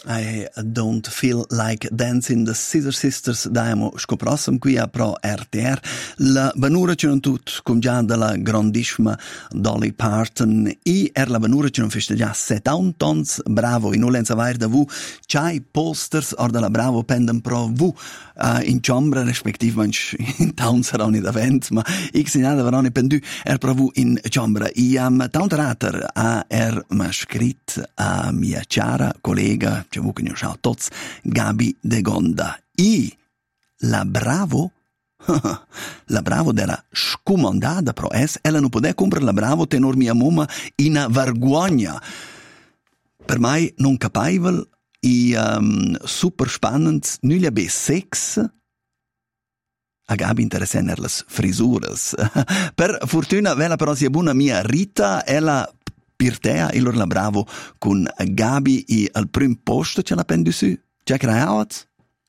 I don't feel like dancing the Scissor Sisters daimo scoprossam qui a pro RTR la banura c'è non tut com già della grandissima Dolly Parton la banura c'è non festeggia 70 tons bravo in ulenza vair da vu c'hai posters or della bravo penden pro vu in ciambra respektivamente in town saranno d'avent ma ich segnada varone pendu pro vu in ciambra tant rater ma scrit a mia cara collega ce vu che ne schau tots Gabi De Gonda la bravo della scumandata pro ella non poteva comprare la bravo tenor mia mamma in vergogna per mai non capivel super spannend nulla be sex a Gabi interessant las frisuras per fortuna vela però sia buona mia Rita ella Pirtea ilor la bravo con Gabi al prim posto ce la pendu su. Check it out.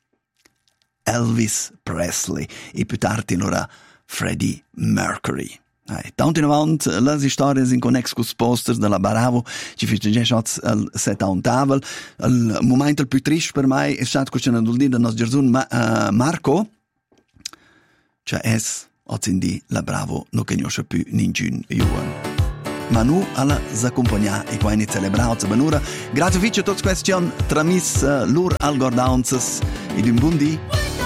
Elvis Presley e più tardi allora Freddie Mercury. Tanto in avanti le storie in connex con posters della Bravo ci festeggia al set a un tavolo. Il momento più triste per me è stato che non dire del nostro Gesù Marco cioè es oggi la Bravo non conosce più nessun Juan. Manu alla accompagna e qua inizia le brauze benura. Grazie a tutti questi tramis lur al gordaunzes ed un buon dì.